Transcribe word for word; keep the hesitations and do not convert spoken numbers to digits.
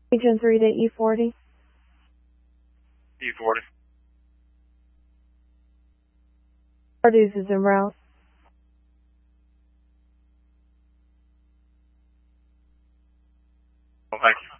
Agent three to E forty. E forty. Produce is en route. Well, thank you.